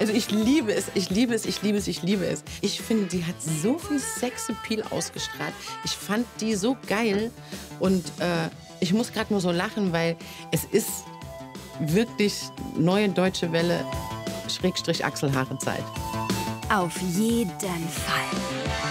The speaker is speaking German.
Also ich liebe es, ich liebe es, ich liebe es, ich liebe es. Ich finde, die hat so viel Sexappeal ausgestrahlt. Ich fand die so geil und ich muss gerade nur so lachen, weil es ist wirklich neue deutsche Welle, Schrägstrich Achselhaare Zeit. Auf jeden Fall.